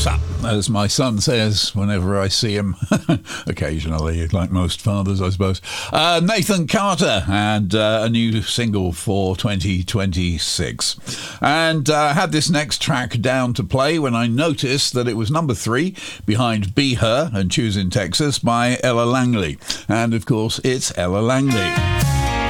What's up? As my son says whenever I see him, occasionally, like most fathers, I suppose. Nathan Carter and a new single for 2026. And had this next track down to play when I noticed that it was number 3 behind Be Her and Choose in Texas by Ella Langley. And of course, it's Ella Langley.